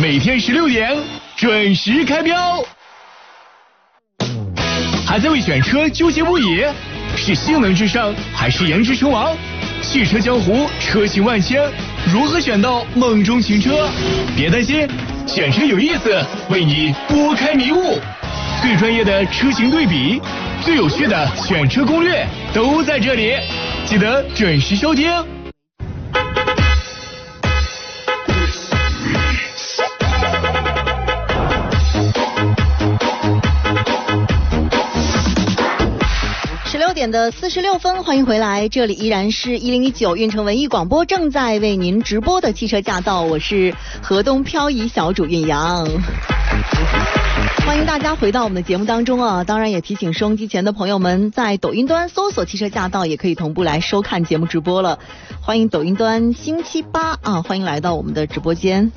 每天16点准时开标。还在为选车纠结不已？是性能至上还是颜值称王？汽车江湖车型万千，如何选到梦中情车？别担心，选车有意思，为你拨开迷雾。最专业的车型对比，最有趣的选车攻略都在这里，记得准时收听。 16点的46分，欢迎回来，这里依然是1019运城文艺广播正在为您直播的汽车驾到，我是河东漂移小主运阳。欢迎大家回到我们的节目当中啊！当然也提醒收音机前的朋友们，在抖音端搜索汽车驾到也可以同步来收看节目直播了。欢迎抖音端星期八啊，欢迎来到我们的直播间。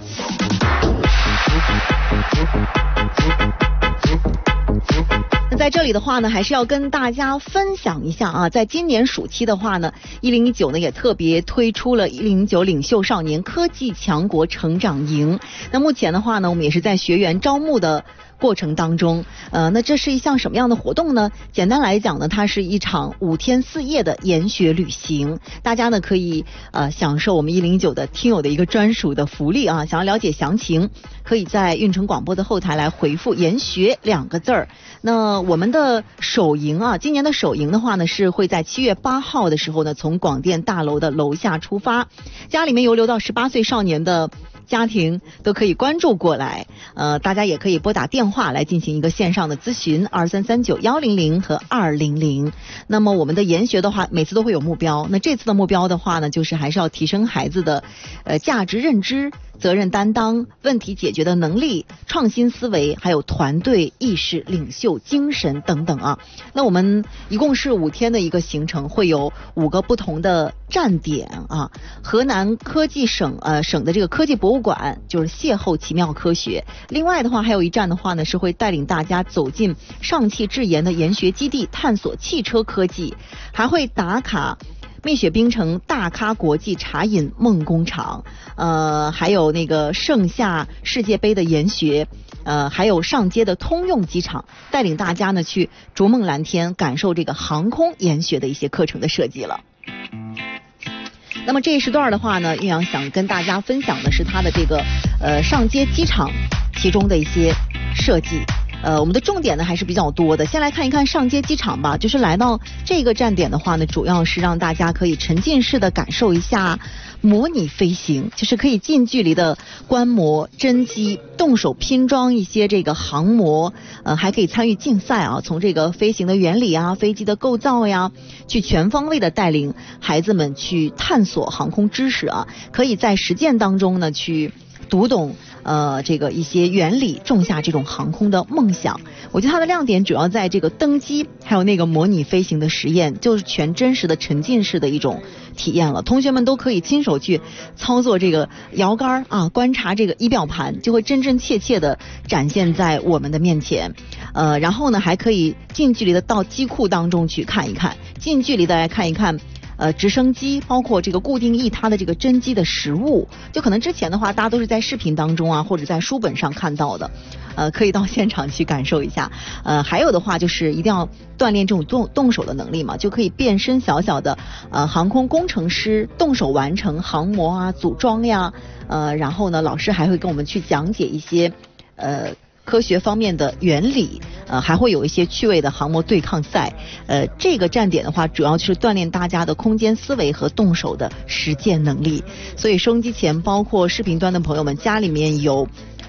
那在这里的话呢，还是要跟大家分享一下啊，在今年暑期的话呢，1019呢也特别推出了1019领袖少年科技强国成长营。那目前的话呢，我们也是在学员招募的过程当中，那这是一项什么样的活动呢？简单来讲呢，它是一场5天4夜的研学旅行，大家呢可以享受我们1019的听友的一个专属的福利啊！想要了解详情，可以在运城广播的后台来回复研学2个字儿。那我们的首营啊，今年的首营的话呢，是会在7月8号的时候呢，从广电大楼的楼下出发，家里面有6到18岁少年的家庭都可以关注过来，大家也可以拨打电话来进行一个线上的咨询，2339100和200。那么我们的研学的话，每次都会有目标，那这次的目标的话呢，就是还是要提升孩子的价值认知、责任担当、问题解决的能力、创新思维，还有团队意识、领袖精神等等啊。那我们一共是5天的一个行程，会有5个不同的站点啊。河南科技省的这个科技博物馆就是邂逅奇妙科学。另外的话，还有一站的话呢，是会带领大家走进上汽智研的研学基地，探索汽车科技，还会打卡蜜雪冰城大咖国际茶饮梦工厂，还有那个盛夏世界杯的研学，还有上街的通用机场，带领大家呢去逐梦蓝天，感受这个航空研学的一些课程的设计了。那么这一时段的话呢，运阳想跟大家分享的是它的这个上街机场其中的一些设计。我们的重点呢还是比较多的，先来看一看上街机场吧。就是来到这个站点的话呢，主要是让大家可以沉浸式的感受一下模拟飞行，就是可以近距离的观摩真机，动手拼装一些这个航模，还可以参与竞赛啊，从这个飞行的原理啊、飞机的构造呀，去全方位的带领孩子们去探索航空知识啊，可以在实践当中呢去读懂这个一些原理，种下这种航空的梦想。我觉得它的亮点主要在这个登机，还有那个模拟飞行的实验，就是全真实的沉浸式的一种体验了。同学们都可以亲手去操作这个摇杆啊，观察这个仪表盘，就会真真切切的展现在我们的面前。然后呢，还可以近距离的到机库当中去看一看，近距离的来看一看直升机，包括这个固定翼它的这个真机的实物，就可能之前的话大家都是在视频当中啊，或者在书本上看到的，可以到现场去感受一下。还有的话就是一定要锻炼这种动手的能力嘛，就可以变身小小的航空工程师，动手完成航模啊、组装呀，然后呢，老师还会跟我们去讲解一些科学方面的原理，还会有一些趣味的航模对抗赛。这个站点的话，主要就是锻炼大家的空间思维和动手的实践能力。所以收音机前包括视频端的朋友们，家里面有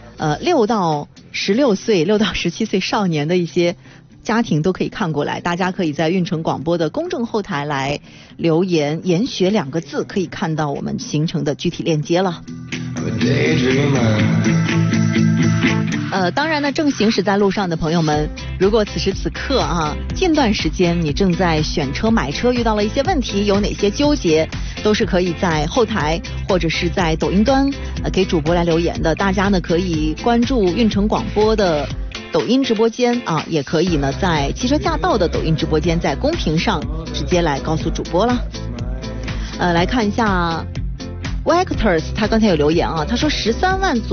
6到16岁、6到17岁少年的一些家庭都可以看过来，大家可以在运城广播的公众后台来留言研学2个字，可以看到我们行程的具体链接了。当然呢，正行驶在路上的朋友们，如果此时此刻啊，近段时间你正在选车买车，遇到了一些问题，有哪些纠结，都是可以在后台或者是在抖音端给主播来留言的。大家呢可以关注运城广播的抖音直播间啊，也可以呢在汽车驾到的抖音直播间，在公屏上直接来告诉主播了。来看一下 Vectors， 他刚才有留言啊，他说13万左右